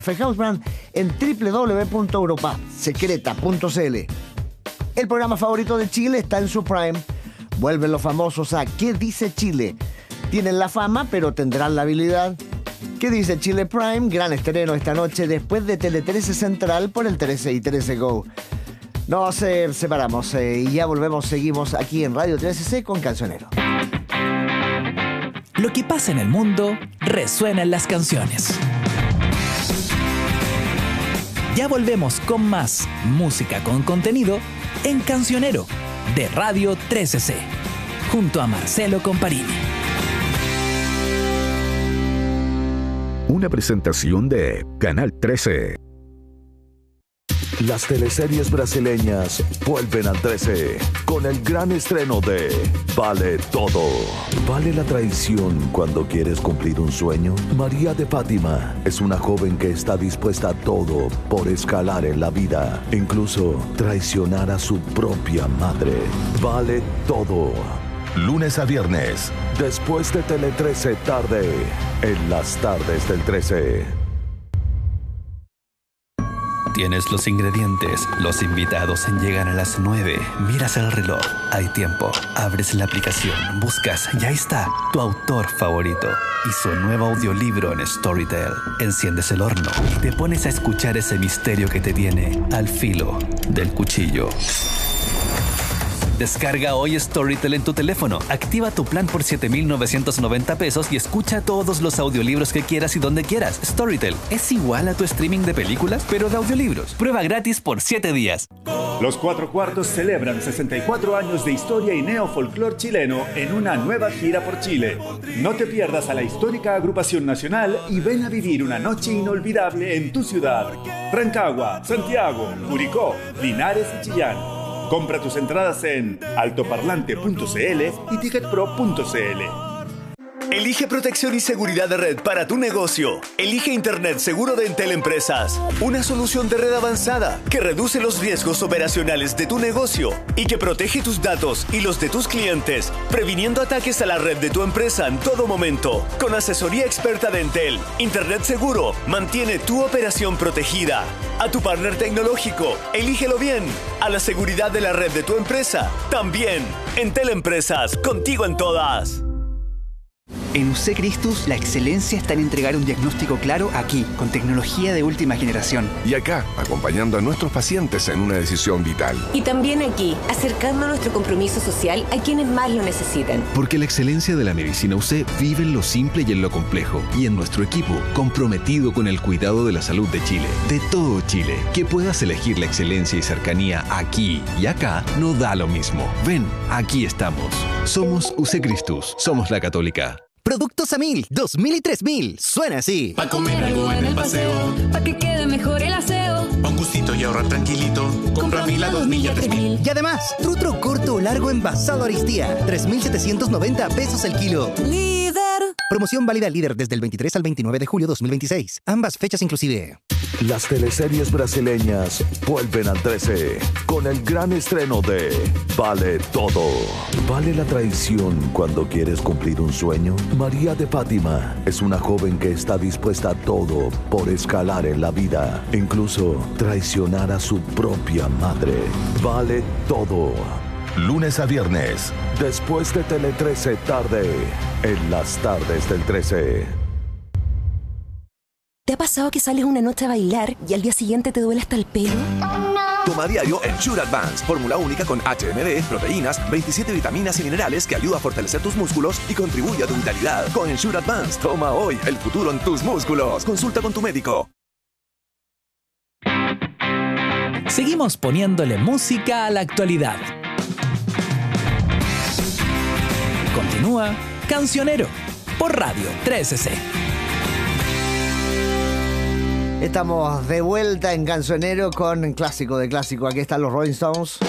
Housebrand en www.europasecreta.cl. El programa favorito de Chile está en su prime. Vuelven los famosos a ¿Qué dice Chile? Tienen la fama, pero tendrán la habilidad. ¿Qué dice Chile Prime? Gran estreno esta noche después de Tele 13 Central por el 13 y 13 Go. Nos separamos y ya volvemos, seguimos aquí en Radio 13C con Cancionero. Lo que pasa en el mundo resuena en las canciones. Ya volvemos con más música con contenido en Cancionero de Radio 13C, junto a Marcelo Comparini. Una presentación de Canal 13. Las teleseries brasileñas vuelven al 13 con el gran estreno de Vale Todo. ¿Vale la traición cuando quieres cumplir un sueño? María de Fátima es una joven que está dispuesta a todo por escalar en la vida, incluso traicionar a su propia madre. Vale Todo. Lunes a viernes, después de Tele 13 tarde, en las tardes del 13. Tienes los ingredientes, los invitados llegan a las 9, miras el reloj, hay tiempo, abres la aplicación, buscas, ya está, tu autor favorito y su nuevo audiolibro en Storytel. Enciendes el horno y te pones a escuchar ese misterio que te tiene al filo del cuchillo. Descarga hoy Storytel en tu teléfono, activa tu plan por 7,990 pesos y escucha todos los audiolibros que quieras y donde quieras. Storytel es igual a tu streaming de películas, pero de audiolibros. Prueba gratis por 7 días. Los Cuatro Cuartos celebran 64 años de historia y neofolclor chileno en una nueva gira por Chile. No te pierdas a la histórica agrupación nacional y ven a vivir una noche inolvidable en tu ciudad. Rancagua, Santiago, Curicó, Linares y Chillán. Compra tus entradas en altoparlante.cl y ticketpro.cl. Elige protección y seguridad de red para tu negocio. Elige Internet seguro de Entel Empresas. Una solución de red avanzada que reduce los riesgos operacionales de tu negocio y que protege tus datos y los de tus clientes, previniendo ataques a la red de tu empresa en todo momento. Con asesoría experta de Entel, Internet seguro mantiene tu operación protegida. A tu partner tecnológico, elígelo bien. A la seguridad de la red de tu empresa, también. Entel Empresas, contigo en todas. En UC Cristus, la excelencia está en entregar un diagnóstico claro aquí, con tecnología de última generación. Y acá, acompañando a nuestros pacientes en una decisión vital. Y también aquí, acercando nuestro compromiso social a quienes más lo necesitan. Porque la excelencia de la medicina UC vive en lo simple y en lo complejo. Y en nuestro equipo, comprometido con el cuidado de la salud de Chile. De todo Chile. Que puedas elegir la excelencia y cercanía aquí y acá no da lo mismo. Ven, aquí estamos. Somos UC Cristus. Somos la Católica. Productos a 1000, 2000 y 3000. Suena así. Pa' comer algo en el paseo. Pa' que quede mejor el aseo. Pa' un gustito y ahorrar tranquilito. Compra 1000 a 2000 y a 3000. Y además, trutro corto o largo envasado Aristía. 3,790 pesos el kilo. Líder. Promoción válida líder desde el 23 al 29 de julio 2026. Ambas fechas inclusive. Las teleseries brasileñas vuelven al 13 con el gran estreno de Vale Todo. ¿Vale la traición cuando quieres cumplir un sueño? María de Fátima es una joven que está dispuesta a todo por escalar en la vida, incluso traicionar a su propia madre. Vale Todo. Lunes a viernes, después de Tele 13 tarde, en las tardes del 13. ¿Te ha pasado que sales una noche a bailar y al día siguiente te duele hasta el pelo? Toma a diario Ensure Advance, fórmula única con HMB, proteínas, 27 vitaminas y minerales que ayuda a fortalecer tus músculos y contribuye a tu vitalidad. Con Ensure Advance, toma hoy el futuro en tus músculos. Consulta con tu médico. Seguimos poniéndole música a la actualidad. Continúa Cancionero por Radio 13C. Estamos de vuelta en Cancionero con clásico de clásico. Aquí están los Rolling Stones.